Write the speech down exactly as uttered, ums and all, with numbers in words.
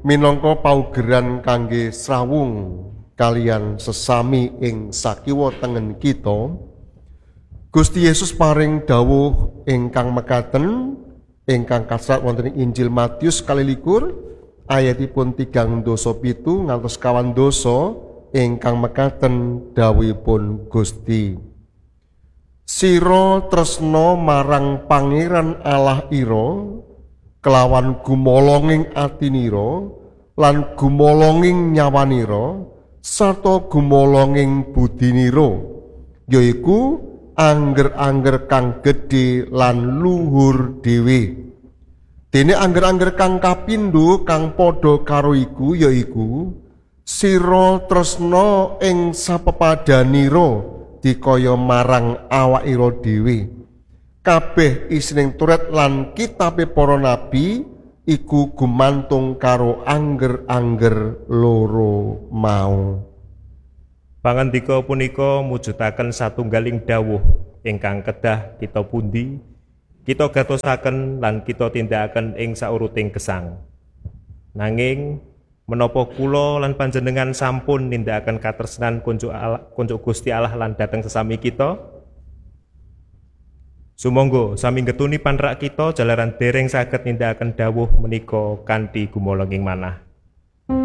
minangka paugeran kangge srawung kalian sesami ing sakiwa tengen kita, Gusti Yesus paring dawuh ingkang mekaten ingkang kasrat wonten ing Injil Matius kalilikur ayatipun tigang doso pitu ngantos kawan doso ingkang mekaten dawuhipun Gusti. Sira tresna marang Pangeran Allah ira kelawan gumolonging atinira lan gumolonging nyawanira sarta gumolonging budinira, yaiku angger-angger kang gedhe lan luhur dhewe. Dene angger-angger kang kapindho kang padha karo iku yaiku sira tresna ing sapepadanira dikaya marang awakira dhewe. Kabeh isining turet lan kitabe para nabi iku gumantung karo angger-angger loro mau. Pangandika punika mujudaken satunggaling dawuh ingkang kedah kita pundi kita gatosaken lan kita tindakaken ing sauruting gesang. Nanging menapa kula lan panjenengan sampun nindakaken katresnan kunjuk Allah, kunjuk Gusti Allah lan dhateng sesami kita? Sumangga sami ngetuni panrak kita jalaran dereng saged nindakaken dawuh menika kanthi gumolonging manah.